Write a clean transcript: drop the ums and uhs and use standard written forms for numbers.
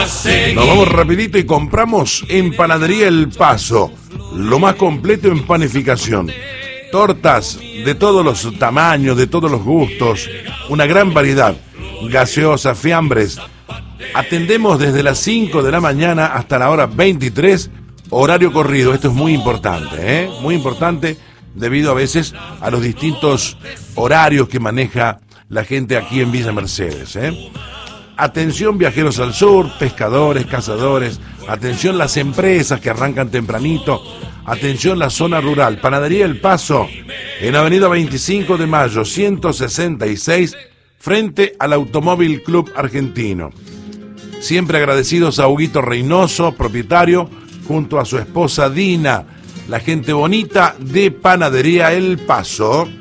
Nos vamos rapidito y compramos en Panadería El Paso, lo más completo en panificación. Tortas de todos los tamaños, de todos los gustos, una gran variedad, gaseosas, fiambres. Atendemos desde las 5 de la mañana hasta la hora 23, horario corrido. Esto es muy importante, muy importante, debido a veces a los distintos horarios que maneja la gente aquí en Villa Mercedes. Atención viajeros al sur, pescadores, cazadores, atención las empresas que arrancan tempranito, atención la zona rural. Panadería El Paso, en Avenida 25 de Mayo, 166, frente al Automóvil Club Argentino. Siempre agradecidos a Huguito Reynoso, propietario, junto a su esposa Dina, la gente bonita de Panadería El Paso.